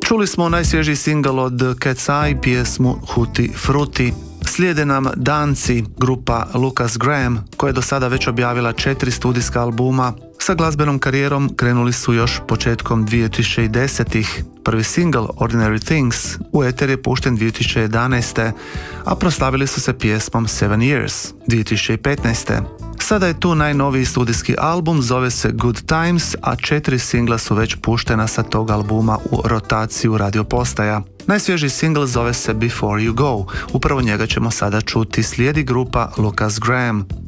Čuli smo najsvježiji singl od Cat's Eye, pjesmu Huti Fruti. Slijede nam Danci, grupa Lukas Graham, koja je do sada već objavila 4 studijska albuma. Sa glazbenom karijerom krenuli su još početkom 2010-ih. Prvi singl Ordinary Things u eter je pušten 2011. a proslavili su se pjesmom 7 Years 2015. Sada je tu najnoviji studijski album, zove se Good Times, a 4 singla su već puštena sa tog albuma u rotaciju radio postaja. Najsvježiji singl zove se Before You Go, upravo njega ćemo sada čuti. Slijedi grupa Lukas Graham.